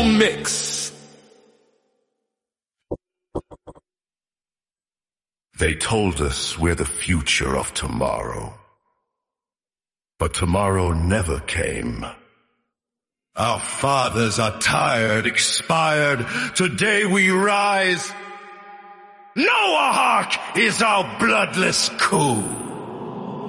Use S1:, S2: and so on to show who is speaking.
S1: Soul Mix.
S2: They told us we're the future of tomorrow. But tomorrow never came. Our fathers are tired, expired. Today we rise. Noahawk is our bloodless coup.